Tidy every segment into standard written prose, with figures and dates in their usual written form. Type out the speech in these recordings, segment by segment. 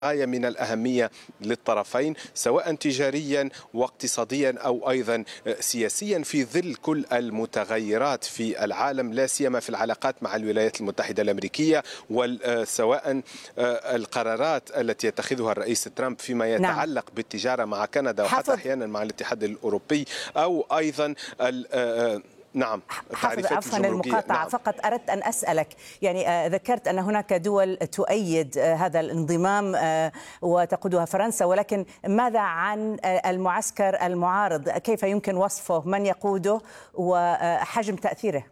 غاية من الأهمية للطرفين، سواء تجاريا واقتصاديا أو أيضا سياسيا، في ظل كل المتغيرات في العالم، لا سيما في العلاقات مع الولايات المتحدة الأمريكية، وسواء القرارات التي يتخذها الرئيس ترامب فيما يتعلق بالتجارة مع كندا وحتى أحيانا مع الاتحاد الأوروبي، أو أيضا نعم عفوا المقاطعة. نعم. فقط أردت أن أسألك، يعني ذكرت أن هناك دول تؤيد هذا الانضمام وتقودها فرنسا، ولكن ماذا عن المعسكر المعارض؟ كيف يمكن وصفه؟ من يقوده وحجم تأثيره؟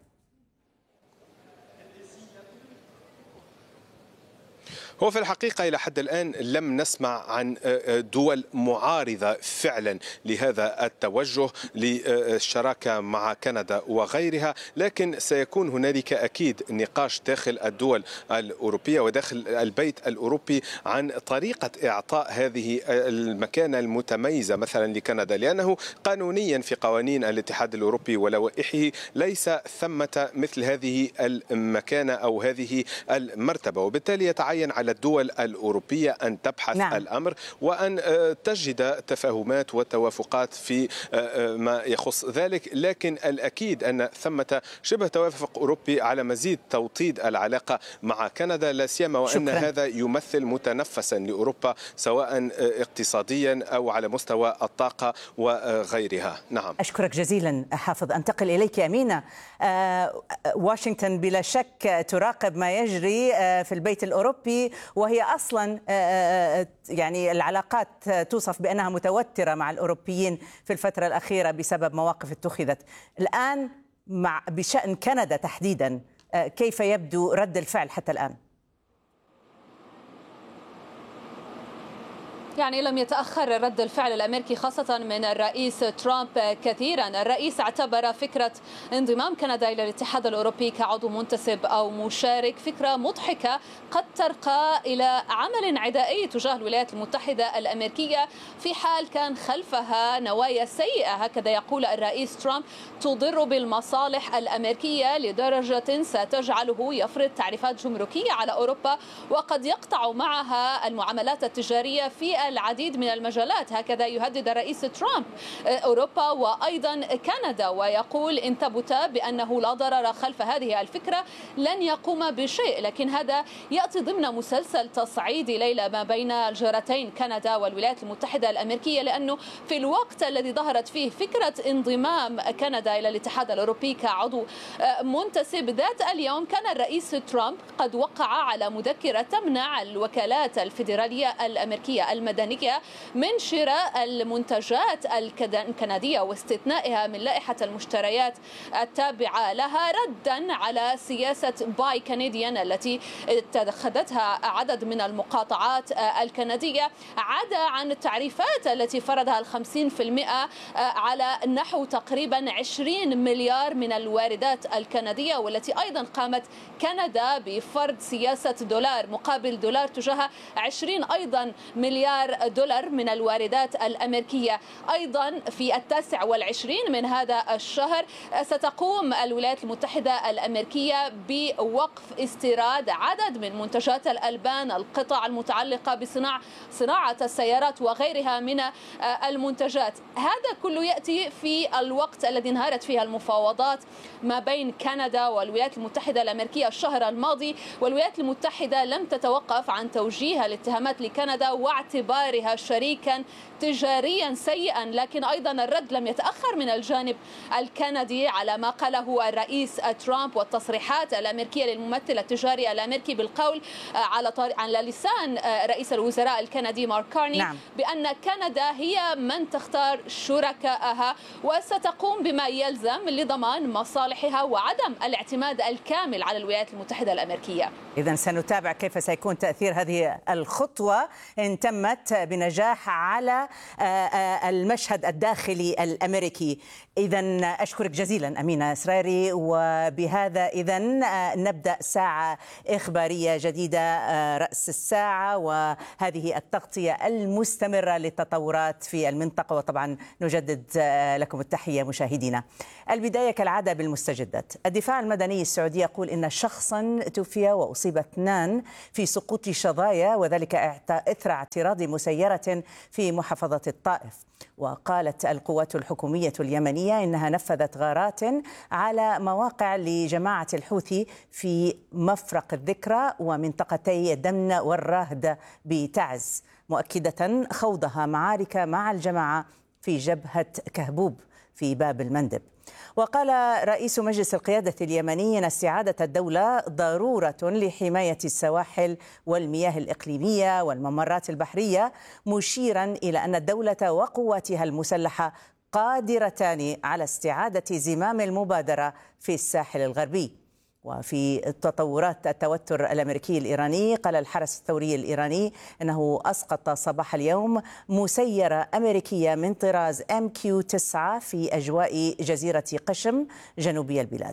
هو في الحقيقة إلى حد الآن لم نسمع عن دول معارضة فعلا لهذا التوجه للشراكة مع كندا وغيرها، لكن سيكون هنالك أكيد نقاش داخل الدول الأوروبية وداخل البيت الأوروبي عن طريقة إعطاء هذه المكانة المتميزة مثلا لكندا، لأنه قانونيا في قوانين الاتحاد الأوروبي ولوائحه ليس ثمة مثل هذه المكانة أو هذه المرتبة، وبالتالي يتعين على الدول الأوروبية أن تبحث الأمر وأن تجد تفاهمات وتوافقات في ما يخص ذلك، لكن الأكيد أن ثمة شبه توافق أوروبي على مزيد توطيد العلاقة مع كندا، لا سيما وأن هذا يمثل متنفسا لأوروبا سواء اقتصاديا أو على مستوى الطاقة وغيرها. نعم، أشكرك جزيلا حافظ. أنتقل إليك أمينة. واشنطن بلا شك تراقب ما يجري في البيت الأوروبي، وهي أصلا يعني العلاقات توصف بأنها متوترة مع الأوروبيين في الفترة الأخيرة بسبب مواقف اتخذت. الآن بشأن كندا تحديدا، كيف يبدو رد الفعل حتى الآن؟ يعني لم يتأخر رد الفعل الأمريكي خاصة من الرئيس ترامب كثيرا. الرئيس اعتبر فكرة انضمام كندا إلى الاتحاد الأوروبي كعضو منتسب أو مشارك فكرة مضحكة قد ترقى إلى عمل عدائي تجاه الولايات المتحدة الأمريكية في حال كان خلفها نوايا سيئة، هكذا يقول الرئيس ترامب، تضر بالمصالح الأمريكية لدرجة ستجعله يفرض تعريفات جمركية على أوروبا وقد يقطع معها المعاملات التجارية في العديد من المجالات. هكذا يهدد الرئيس ترامب أوروبا وأيضا كندا، ويقول إن ثبت بأنه لا ضرر خلف هذه الفكرة لن يقوم بشيء. لكن هذا يأتي ضمن مسلسل تصعيدي ليلى ما بين الجارتين كندا والولايات المتحدة الأمريكية، لأنه في الوقت الذي ظهرت فيه فكرة انضمام كندا إلى الاتحاد الأوروبي كعضو منتسب ذات اليوم، كان الرئيس ترامب قد وقع على مذكرة تمنع الوكالات الفيدرالية الأمريكية المدنية من شراء المنتجات الكندية واستثنائها من لائحة المشتريات التابعة لها، ردا على سياسة باي كنديان التي اتخذتها عدد من المقاطعات الكندية، عدا عن التعريفات التي فرضها 50% على نحو تقريبا 20 مليار من الواردات الكندية، والتي أيضا قامت كندا بفرض سياسة دولار مقابل دولار تجاه 20 أيضا مليار دولار من الواردات الأمريكية. أيضا في 29 من هذا الشهر ستقوم الولايات المتحدة الأمريكية بوقف استيراد عدد من منتجات الألبان، القطع المتعلقة بصناعة السيارات وغيرها من المنتجات. هذا كله يأتي في الوقت الذي انهارت فيه المفاوضات ما بين كندا والولايات المتحدة الأمريكية الشهر الماضي، والولايات المتحدة لم تتوقف عن توجيه الاتهامات لكندا واعتبارها شريكا تجاريا سيئا. لكن أيضا الرد لم يتأخر من الجانب الكندي على ما قاله الرئيس ترامب والتصريحات الأمريكية للممثل التجاري الأمريكي بالقول على لسان رئيس الوزراء الكندي مارك كارني بأن كندا هي من تختار شركائها وستقوم بما يلزم لضمان مصالحها وعدم الاعتماد الكامل على الولايات المتحدة الأمريكية. إذن سنتابع كيف سيكون تأثير هذه الخطوة إن تمت. الهجمات بنجاح على المشهد الداخلي الأمريكي. إذن أشكرك جزيلا أمينة سراري. وبهذا إذن نبدأ ساعة إخبارية جديدة، رأس الساعة، وهذه التغطية المستمرة للتطورات في المنطقة. وطبعا نجدد لكم التحية مشاهدينا. البداية كالعادة بالمستجدات. الدفاع المدني السعودي يقول إن شخصا توفي وأصيب 2 في سقوط شظايا، وذلك إثر اعتراض مسيرة في محافظة الطائف. وقالت القوات الحكومية اليمنية إنها نفذت غارات على مواقع لجماعة الحوثي في مفرق الذكرى ومنطقتي دمن والراهد بتعز، مؤكدة خوضها معارك مع الجماعة في جبهة كهبوب في باب المندب. وقال رئيس مجلس القيادة اليمني أن استعادة الدولة ضرورة لحماية السواحل والمياه الإقليمية والممرات البحرية، مشيرا إلى أن الدولة وقواتها المسلحة قادرتان على استعادة زمام المبادرة في الساحل الغربي. وفي تطورات التوتر الأمريكي الإيراني، قال الحرس الثوري الإيراني أنه أسقط صباح اليوم مسيرة أمريكية من طراز MQ-9 في أجواء جزيرة قشم جنوبي البلاد.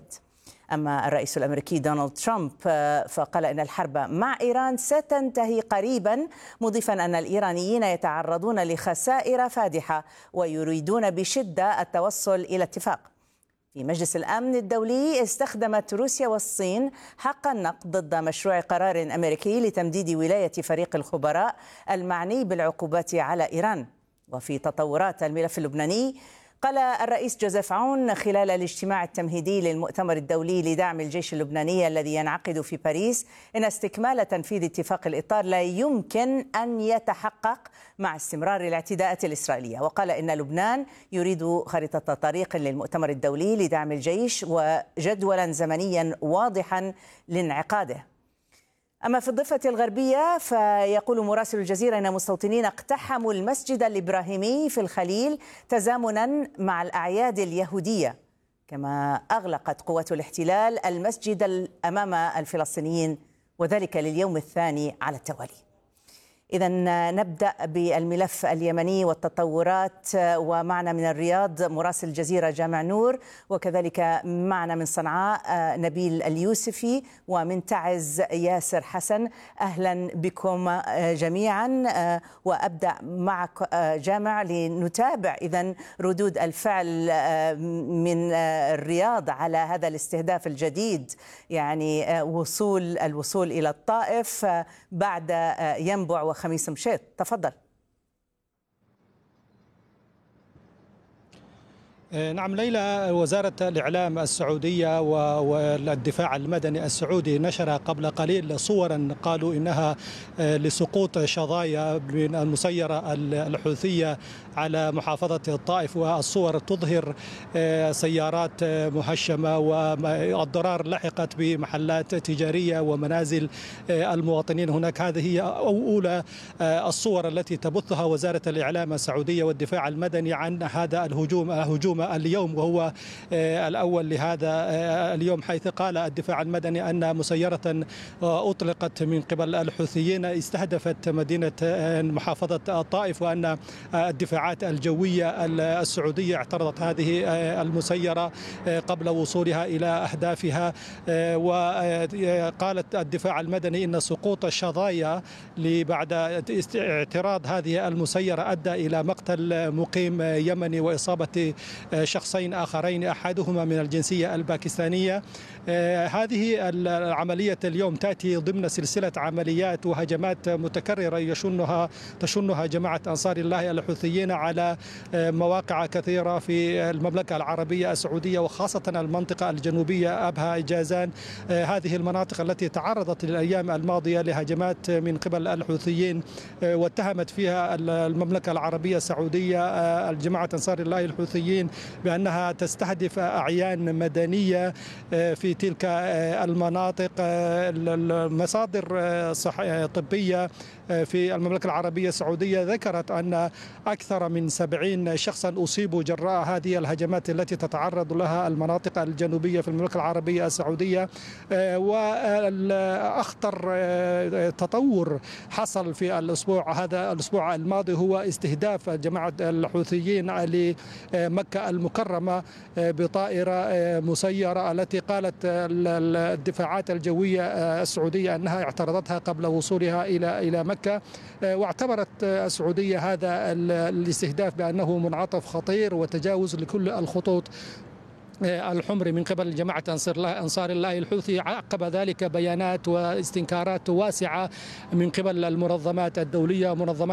أما الرئيس الأمريكي دونالد ترامب فقال إن الحرب مع إيران ستنتهي قريبا، مضيفا أن الإيرانيين يتعرضون لخسائر فادحة ويريدون بشدة التوصل إلى اتفاق. في مجلس الأمن الدولي استخدمت روسيا والصين حق النقد ضد مشروع قرار أمريكي لتمديد ولاية فريق الخبراء المعني بالعقوبات على إيران. وفي تطورات الملف اللبناني، قال الرئيس جوزيف عون خلال الاجتماع التمهيدي للمؤتمر الدولي لدعم الجيش اللبناني الذي ينعقد في باريس إن استكمال تنفيذ اتفاق الإطار لا يمكن أن يتحقق مع استمرار الاعتداءات الإسرائيلية. وقال إن لبنان يريد خريطة طريق للمؤتمر الدولي لدعم الجيش وجدولا زمنيا واضحا لانعقاده. أما في الضفة الغربية، فيقول مراسل الجزيرة أن مستوطنين اقتحموا المسجد الإبراهيمي في الخليل تزامنا مع الأعياد اليهودية، كما أغلقت قوات الاحتلال المسجد أمام الفلسطينيين، وذلك لليوم الثاني على التوالي. إذن نبدأ بالملف اليمني والتطورات، ومعنا من الرياض مراسل الجزيرة جامع نور، وكذلك معنا من صنعاء نبيل اليوسفي، ومن تعز ياسر حسن. أهلا بكم جميعا. وأبدأ معك جامع لنتابع إذن ردود الفعل من الرياض على هذا الاستهداف الجديد، يعني الوصول إلى الطائف بعد ينبع وخميس مشيط. تفضل. نعم ليلى، وزارة الإعلام السعودية والدفاع المدني السعودي نشر قبل قليل صورا قالوا إنها لسقوط شظايا من المسيرة الحوثية على محافظة الطائف، والصور تظهر سيارات مهشمة والضرار لحقت بمحلات تجارية ومنازل المواطنين هناك. هذه هي أولى الصور التي تبثها وزارة الإعلام السعودية والدفاع المدني عن هذا الهجوم اليوم، وهو الأول لهذا اليوم، حيث قال الدفاع المدني أن مسيرة أطلقت من قبل الحوثيين استهدفت مدينة محافظة الطائف، وأن الدفاعات الجوية السعودية اعترضت هذه المسيرة قبل وصولها إلى أهدافها. وقالت الدفاع المدني إن سقوط الشظايا بعد اعتراض هذه المسيرة أدى إلى مقتل مقيم يمني وإصابة شخصين آخرين أحدهما من الجنسية الباكستانية. هذه العملية اليوم تأتي ضمن سلسلة عمليات وهجمات متكررة تشنها جماعة أنصار الله الحوثيين على مواقع كثيرة في المملكة العربية السعودية، وخاصة المنطقة الجنوبية أبها جازان. هذه المناطق التي تعرضت الأيام الماضية لهجمات من قبل الحوثيين، واتهمت فيها المملكة العربية السعودية الجماعة أنصار الله الحوثيين بأنها تستهدف أعيان مدنية في تلك المناطق. المصادر طبية في المملكة العربية السعودية ذكرت أن أكثر من 70 شخصا أصيبوا جراء هذه الهجمات التي تتعرض لها المناطق الجنوبية في المملكة العربية السعودية. وأخطر تطور حصل في الأسبوع الماضي هو استهداف جماعة الحوثيين لمكة المكرمة بطائرة مسيرة التي قالت الدفاعات الجوية السعودية أنها اعترضتها قبل وصولها إلى مكة. واعتبرت السعودية هذا الاستهداف بأنه منعطف خطير وتجاوز لكل الخطوط الحمر من قبل جماعة أنصار الله الحوثي. عقب ذلك بيانات واستنكارات واسعة من قبل المنظمات الدولية ومنظمات